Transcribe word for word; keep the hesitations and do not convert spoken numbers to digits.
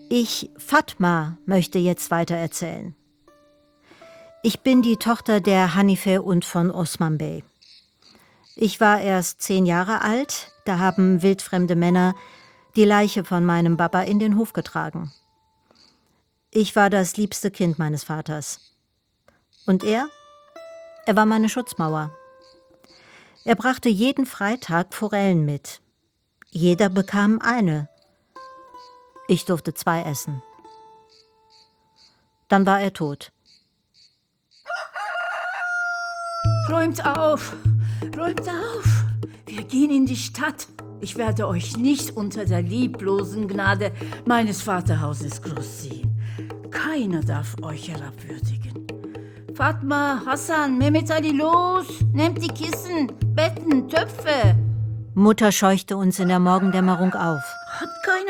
Ich, Fatma, möchte jetzt weitererzählen. Ich bin die Tochter der Hanife und von Osman Bey. Ich war erst zehn Jahre alt, da haben wildfremde Männer die Leiche von meinem Papa in den Hof getragen. Ich war das liebste Kind meines Vaters. Und er? Er war meine Schutzmauer. Er brachte jeden Freitag Forellen mit. Jeder bekam eine. Ich durfte zwei essen. Dann war er tot. Räumt auf! Räumt auf! Wir gehen in die Stadt. Ich werde euch nicht unter der lieblosen Gnade meines Vaterhauses großziehen. Keiner darf euch herabwürdigen. Fatma, Hassan, Mehmet Ali, los! Nehmt die Kissen, Betten, Töpfe! Mutter scheuchte uns in der Morgendämmerung auf. Hat keiner